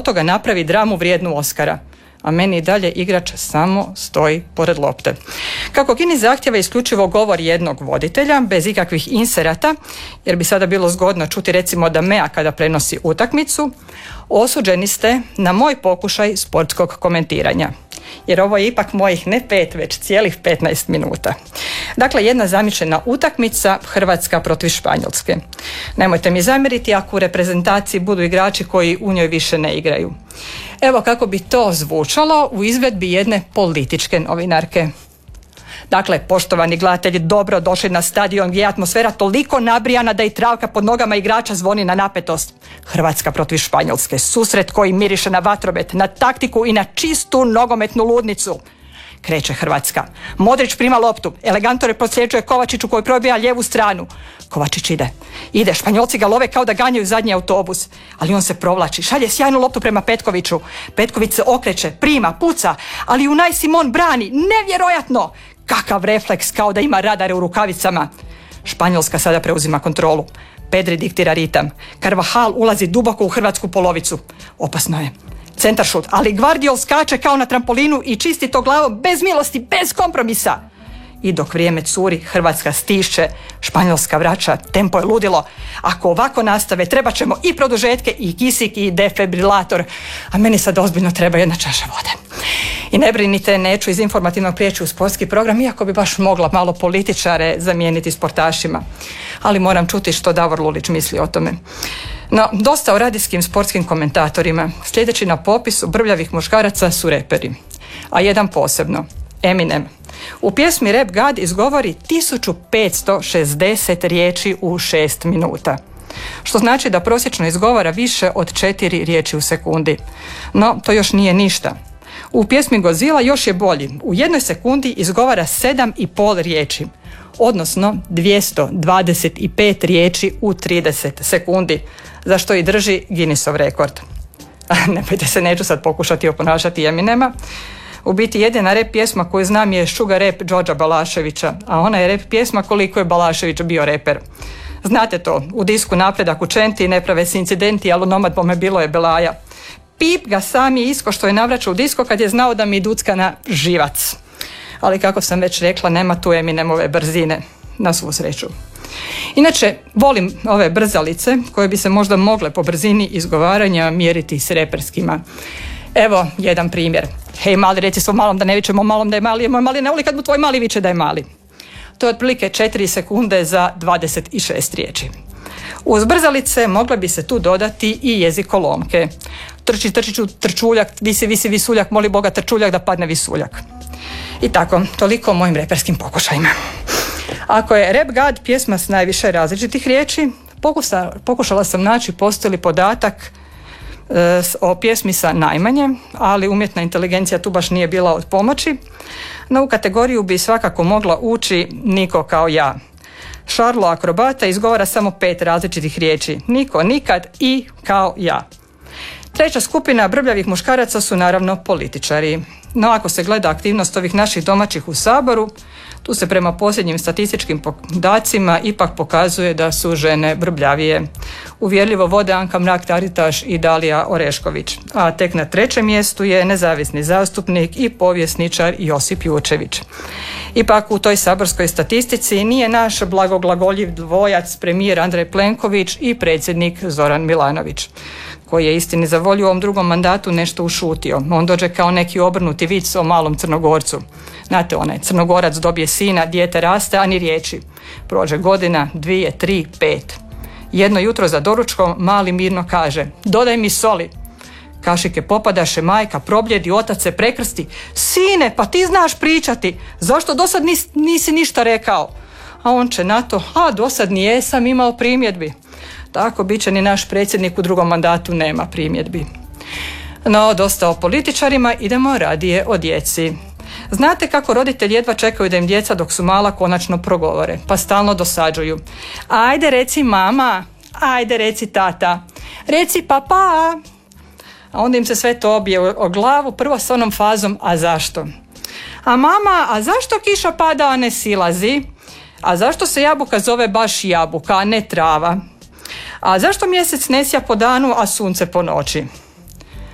toga napravi dramu vrijednu Oscara. A meni i dalje igrač samo stoji pored lopte. Kako Guinness zahtjeva isključivo govor jednog voditelja, bez ikakvih inserata, jer bi sada bilo zgodno čuti recimo da Mea kada prenosi utakmicu, osuđeni ste na moj pokušaj sportskog komentiranja. Jer ovo je ipak mojih ne 5, već cijelih 15 minuta. Dakle, jedna zamišljena utakmica Hrvatska protiv Španjolske. Nemojte mi zamjeriti ako u reprezentaciji budu igrači koji u njoj više ne igraju. Evo kako bi to zvučalo u izvedbi jedne političke novinarke. Dakle, poštovani gledatelji, dobro došli na stadion gdje je atmosfera toliko nabrijana da i travka pod nogama igrača zvoni na napetost. Hrvatska protiv Španjolske, susret koji miriše na vatromet, na taktiku i na čistu nogometnu ludnicu. Kreće Hrvatska. Modrić prima loptu, elegantno prosljeđuje Kovačiću koji probija lijevu stranu. Kovačić ide, Španjolci ga love kao da ganjaju zadnji autobus, ali on se provlači, šalje sjajnu loptu prema Petkoviću. Petković se okreće, prima, puca, ali Unai Simon brani, nevjerojatno! Kakav refleks, kao da ima radare u rukavicama. Španjolska sada preuzima kontrolu. Pedri diktira ritam. Carvajal ulazi duboko u hrvatsku polovicu. Opasno je. Centaršut, ali Gvardiol skače kao na trampolinu i čisti to glavom bez milosti, bez kompromisa. I dok vrijeme curi, Hrvatska stišće, Španjolska vraća, tempo je ludilo. Ako ovako nastave, trebat ćemo i produžetke, i kisik, i defibrilator. A meni sad ozbiljno treba jedna čaša vode. I ne brinite, neću iz informativnog prijeći u sportski program, iako bi baš mogla malo političare zamijeniti sportašima. Ali moram čuti što Davor Lulić misli o tome. No, dosta o radijskim sportskim komentatorima. Sljedeći na popisu brvljavih muškaraca su reperi. A jedan posebno, Eminem. U pjesmi Rap God izgovori 1560 riječi u 6 minuta. Što znači da prosječno izgovara više od 4 riječi u sekundi. No, to još nije ništa. U pjesmi Godzilla još je bolji. U jednoj sekundi izgovara 7,5 riječi. Odnosno 225 riječi u 30 sekundi. Za što i drži Guinnessov rekord. Ne bojte se, neću sad pokušati oponašati Eminema. U biti jedina rap pjesma koju znam je Sugar Rap Đorđa Balaševića, a ona je rap pjesma koliko je Balašević bio reper. Znate to, u disku Napredak u Čenti ne prave se incidenti, ali u Nomad bome bilo je belaja. Pip ga sam je isko što je navraćao u disko kad je znao da mi ducka na živac. Ali kako sam već rekla, nema tu Eminemove brzine, na svu sreću. Inače, volim ove brzalice koje bi se možda mogle po brzini izgovaranja mjeriti s reperskima. Evo jedan primjer. Hej mali, reci svom malom da ne vičemo malom da je mali, moj mali ne voli kad mu tvoj mali viče da je mali. To je otprilike 4 sekunde za 26 riječi. Uz brzalice mogle bi se tu dodati i jezikolomke. Trči, trčiću, trčuljak, visi, visi, visuljak, moli Boga trčuljak da padne visuljak. I tako, toliko o mojim reperskim pokušajima. Ako je Rap God pjesma s najviše različitih riječi, pokušala sam naći postoji li podatak o pjesmi sa najmanje, ali umjetna inteligencija tu baš nije bila od pomoći. No u kategoriju bi svakako mogla ući Niko kao ja. Šarlo akrobata izgovara samo 5 različitih riječi. Niko, nikad i kao ja. Treća skupina brbljavih muškaraca su naravno političari. No ako se gleda aktivnost ovih naših domaćih u Saboru, tu se prema posljednjim statističkim podacima ipak pokazuje da su žene brbljavije. Uvjerljivo vode Anka Mrak-Taritaš i Dalija Orešković. A tek na 3. mjestu je nezavisni zastupnik i povjesničar Josip Jurčević. Ipak u toj saborskoj statistici nije naš blagoglagoljiv dvojac premijer Andrej Plenković i predsjednik Zoran Milanović, koji je istini za volju u ovom drugom mandatu nešto ušutio. On dođe kao neki obrnuti vic o malom Crnogorcu. Znate onaj, Crnogorac dobije sina, dijete raste, a ni riječi. Prođe godina, 2, 3, 5. Jedno jutro za doručkom mali mirno kaže: dodaj mi soli. Kašike popadaše, majka probljedi, otac se prekrsti: sine, pa ti znaš pričati, zašto dosad nisi ništa rekao? A on će na to: a dosad nijesam imao primjedbi. Tako bit će ni naš predsjednik u drugom mandatu nema primjedbi. No, dosta o političarima, idemo radije o djeci. Znate kako roditelji jedva čekaju da im djeca dok su mala konačno progovore, pa stalno dosađuju: ajde reci mama, ajde reci tata, reci papa. A onda im se sve to obije o glavu, prvo s onom fazom: a zašto? A mama, a zašto kiša pada, a ne silazi? A zašto se jabuka zove baš jabuka, a ne trava? A zašto mjesec ne sija po danu, a sunce po noći?